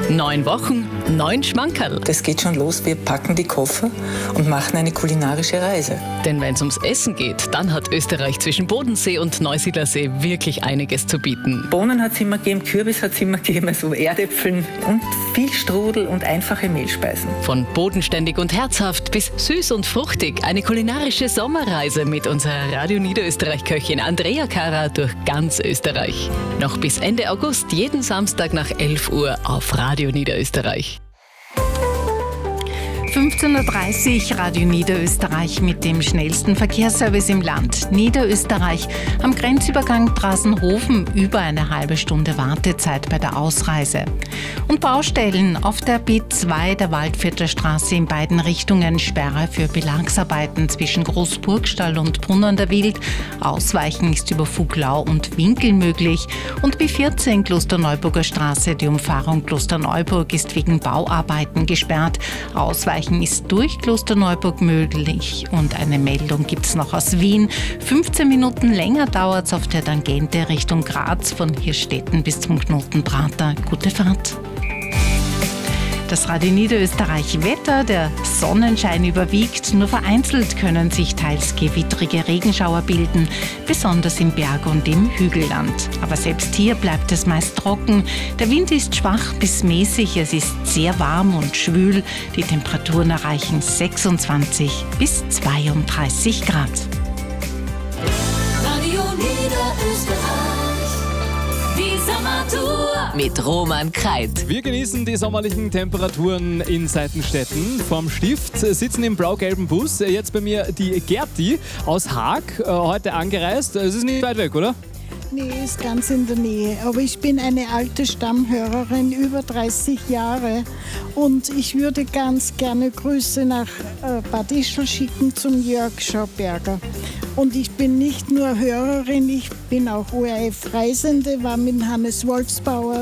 9 Wochen, 9 Schmankerl. Das geht schon los, wir packen die Koffer und machen eine kulinarische Reise. Denn wenn es ums Essen geht, dann hat Österreich zwischen Bodensee und Neusiedlersee wirklich einiges zu bieten. Bohnen hat es immer gegeben, Kürbis hat es immer gegeben, also Erdäpfeln und viel Strudel und einfache Mehlspeisen. Von bodenständig und herzhaft bis süß und fruchtig. Eine kulinarische Sommerreise mit unserer Radio Niederösterreich-Köchin Andrea Kara durch ganz Österreich. Noch bis Ende August, jeden Samstag nach 11 Uhr auf Radio Niederösterreich. 15.30 Uhr Radio Niederösterreich mit dem schnellsten Verkehrsservice im Land. Niederösterreich am Grenzübergang Brasenhofen über eine halbe Stunde Wartezeit bei der Ausreise. Und Baustellen auf der B2 der Waldviertler Straße in beiden Richtungen. Sperre für Belagsarbeiten zwischen Großburgstall und Brunn an der Wild. Ausweichen ist über Fuglau und Winkel möglich. Und B14 Klosterneuburger Straße, die Umfahrung Klosterneuburg ist wegen Bauarbeiten gesperrt. Ausweichen ist durch Klosterneuburg möglich und eine Meldung gibt es noch aus Wien. 15 Minuten länger dauert es auf der Tangente Richtung Graz von Hirstetten bis zum Knoten Prater. Gute Fahrt! Das Radio Niederösterreich Wetter, der Sonnenschein überwiegt, nur vereinzelt können sich teils gewittrige Regenschauer bilden, besonders im Berg- und im Hügelland. Aber selbst hier bleibt es meist trocken. Der Wind ist schwach bis mäßig, es ist sehr warm und schwül. Die Temperaturen erreichen 26 bis 32 Grad. Radio Niederösterreich, die Sommertour Mit Roman Kreit. Wir genießen die sommerlichen Temperaturen in Seitenstetten. Vorm Stift sitzen im blau-gelben Bus. Jetzt bei mir die Gerti aus Haag, heute angereist. Es ist nicht weit weg, oder? Nee, ist ganz in der Nähe. Aber ich bin eine alte Stammhörerin, über 30 Jahre. Und ich würde ganz gerne Grüße nach Bad Ischl schicken zum Jörg Schauberger. Und ich bin nicht nur Hörerin, ich bin auch ORF-Reisende, war mit Hannes Wolfsbauer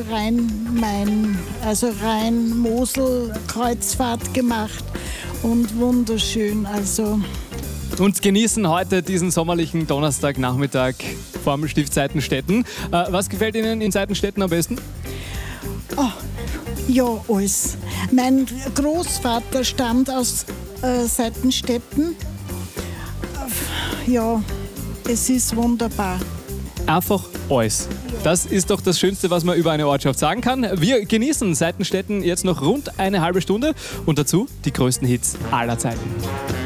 Rhein-Mosel-Kreuzfahrt gemacht und wunderschön. Also. Und genießen heute diesen sommerlichen Donnerstagnachmittag vorm Stift Seitenstetten. Was gefällt Ihnen in Seitenstetten am besten? Oh, ja, alles. Mein Großvater stammt aus Seitenstetten. Ja, es ist wunderbar. Einfach alles. Das ist doch das Schönste, was man über eine Ortschaft sagen kann. Wir genießen Seitenstetten jetzt noch rund eine halbe Stunde und dazu die größten Hits aller Zeiten.